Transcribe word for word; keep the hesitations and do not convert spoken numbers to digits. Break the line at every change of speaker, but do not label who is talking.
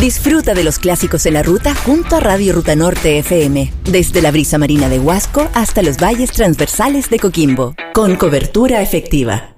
Disfruta de los clásicos en la ruta junto a Radio Ruta Norte F M, desde la brisa marina de Huasco hasta los valles transversales de Coquimbo, con cobertura efectiva.